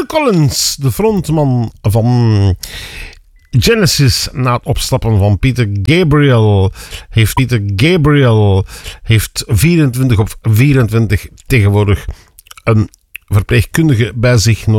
Collins, de frontman van Genesis, na het opstappen van Peter Gabriel heeft 24 op 24 tegenwoordig een verpleegkundige bij zich